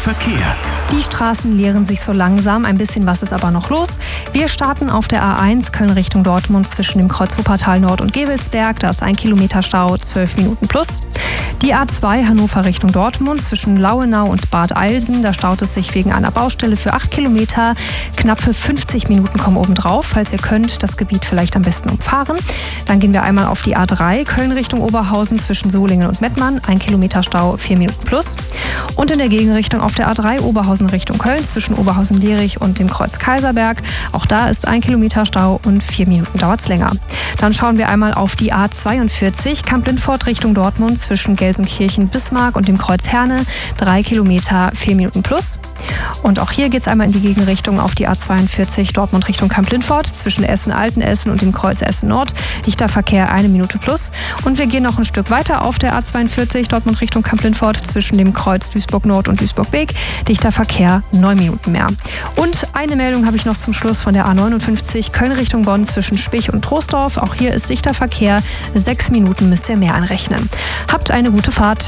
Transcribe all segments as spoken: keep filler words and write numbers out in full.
Verkehr. Die Straßen leeren sich so langsam, ein bisschen was ist aber noch los. Wir starten auf der A eins Köln Richtung Dortmund zwischen dem Kreuz Wuppertal Nord und Gevelsberg. Da ist ein Kilometer Stau, zwölf Minuten plus. Die A zwei Hannover Richtung Dortmund zwischen Lauenau und Bad Eilsen. Da staut es sich wegen einer Baustelle für acht Kilometer. Knappe fünfzig Minuten kommen obendrauf. Falls ihr könnt, das Gebiet vielleicht am besten umfahren. Dann gehen wir einmal auf die A drei Köln Richtung Oberhausen zwischen Solingen und Mettmann. ein Kilometer Stau, vier Minuten plus. Und in der Gegenrichtung auf der A drei Oberhausen Richtung Köln zwischen Oberhausen-Lierich und dem Kreuz Kaiserberg. Auch da ist ein Kilometer Stau und vier Minuten dauert es länger. Dann schauen wir einmal auf die A zweiundvierzig Kamp-Lintfort Richtung Dortmund zwischen Gelsenkirchen-Bismarck und dem Kreuz Herne. drei Kilometer, vier Minuten plus. Und auch hier geht es einmal in die Gegenrichtung auf die A zweiundvierzig Dortmund Richtung Kamp-Lintfort zwischen Essen-Altenessen und dem Kreuz Essen-Nord. Dichter Verkehr eine Minute plus. Und wir gehen noch ein Stück weiter auf der A zweiundvierzig Dortmund Richtung Kamp-Lintfort zwischen dem Kreuz Duisburg-Nord und Duisburg-Beek. Dichter Verkehr neun Minuten mehr. Und eine Meldung habe ich noch zum Schluss von der A neunundfünfzig Köln Richtung Bonn zwischen Spich und Troisdorf. Auch hier ist dichter Verkehr. Sechs Minuten müsst ihr mehr anrechnen. Habt eine gute Fahrt.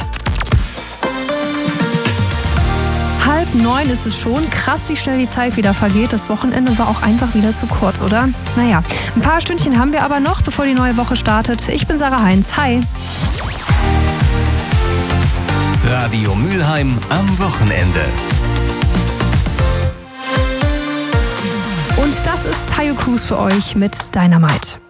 Halb neun ist es schon. Krass, wie schnell die Zeit wieder vergeht. Das Wochenende war auch einfach wieder zu kurz, oder? Naja, ein paar Stündchen haben wir aber noch, bevor die neue Woche startet. Ich bin Sarah Heinz. Hi. Radio Mülheim am Wochenende. Und das ist Tayo Cruz für euch mit Dynamite.